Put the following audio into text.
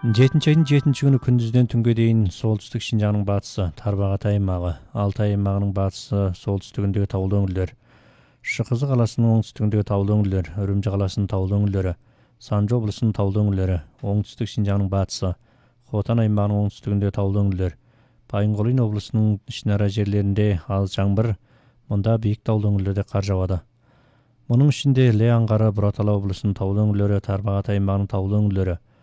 7 айдың 7 күні күндізден түнге дейін солтүстік Шинжаңның батысы, Тарбағатай аймағы, Алтай аймағының батысы, солтүстігіндегі таулы өңірлер, Шықызы қаласының оңтүстігіндегі таулы өңірлер, Үрімжі қаласының таулы өңірлері, Санжы облысының таулы өңірлері, оңтүстік Шинжаңның батысы, Хотан аймағының оңтүстігіндегі таулы өңірлер, Байынқолин облысының ішінара жерлерінде аз жаңбыр, мұнда биік таулы өңірлерде қар жауады. Мұның ішінде Іле аңғары, Бұратала облысының таулы өңірлері, Тарбағатай аймағының таулы өңірлері,